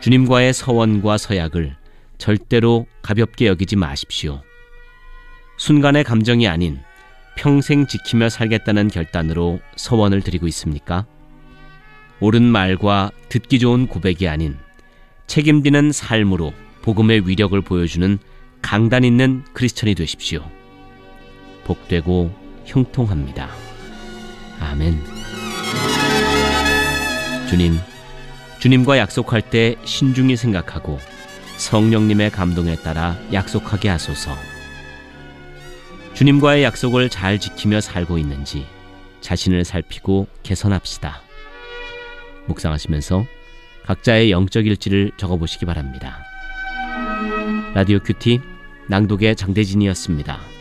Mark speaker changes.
Speaker 1: 주님과의 서원과 서약을 절대로 가볍게 여기지 마십시오. 순간의 감정이 아닌 평생 지키며 살겠다는 결단으로 서원을 드리고 있습니까? 옳은 말과 듣기 좋은 고백이 아닌 책임지는 삶으로 복음의 위력을 보여주는 강단 있는 크리스천이 되십시오. 복되고 형통합니다. 아멘. 주님과 약속할 때 신중히 생각하고 성령님의 감동에 따라 약속하게 하소서. 주님과의 약속을 잘 지키며 살고 있는지 자신을 살피고 개선합시다. 묵상하시면서 각자의 영적 일지를 적어보시기 바랍니다. 라디오 큐티 낭독의 장대진이었습니다.